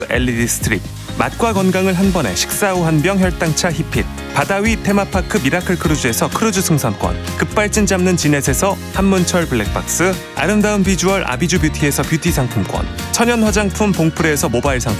LED 스트립, 맛과 건강을 한 번에 식사 후 한 병 혈당차 힙핏, 바다위 테마파크 미라클 크루즈에서 크루즈 승선권, 급발진 잡는 지넷에서 한문철 블랙박스, 아름다운 비주얼 아비주 뷰티에서 뷰티 상품권, 천연 화장품 봉프레에서 모바일 상품